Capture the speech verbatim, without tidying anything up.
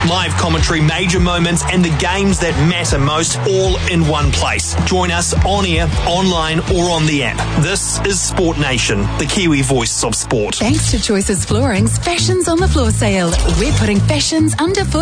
Live commentary, major moments, and the games that matter most, all in one place. Join us on air, online, or on the app. This is Sport Nation, the Kiwi voice of sport. Thanks to Choices Floorings, Fashions on the Floor sale. We're putting fashions underfoot.